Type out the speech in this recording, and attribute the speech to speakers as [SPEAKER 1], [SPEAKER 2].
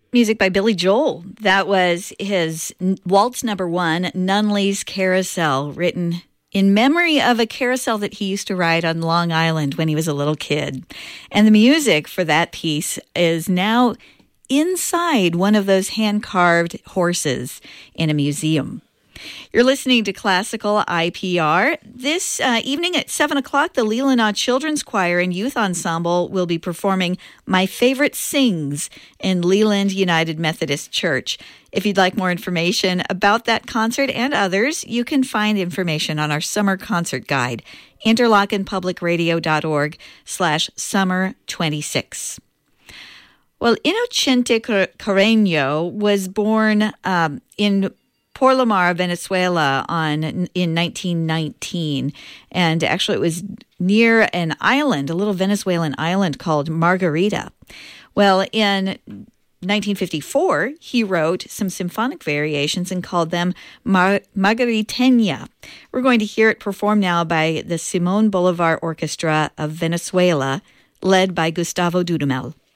[SPEAKER 1] Music by Billy Joel. That was his waltz number 1, Nunley's Carousel, written in memory of a carousel that he used to ride on Long Island when he was a little kid. And the music for that piece is now inside one of those hand-carved horses in a museum. You're listening to Classical IPR. This evening at 7 o'clock, the Leelanau Children's Choir and Youth Ensemble will be performing My Favorite Sings in Leland United Methodist Church. If you'd like more information about that concert and others, you can find information on our summer concert guide, interlokenpublicradio.org/summer26. Well, Inocente Carreño was born in Porlamar, Venezuela in 1919. And actually it was near an island, a little Venezuelan island called Margarita. Well, in 1954, he wrote some symphonic variations and called them Margariteña. We're going to hear it performed now by the Simón Bolívar Orchestra of Venezuela, led by Gustavo Dudamel.